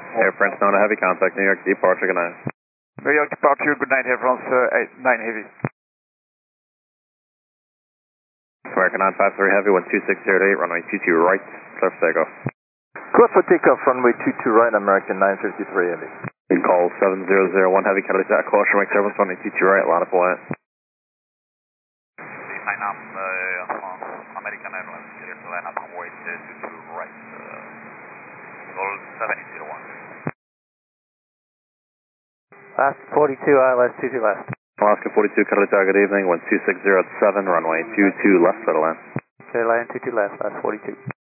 Air France Nona Heavy contact, New York departure, good night. New York departure, good night, Air France 9 Heavy. American 953 Heavy, 12608, runway 22 right, clear for takeoff. Clear for takeoff, runway 22 right, American 953 Heavy. You can call 7001 Heavy, catalytic caution, wake service, runway 22 right, line up quiet. Line up, American Airlines, clear to line up, runway 22 right, call 7001. Last 42, ILS 22 left. Alaska 42, catalytic, good evening, 12607, runway 22 left, settle in. Okay, line 22 left, last 42.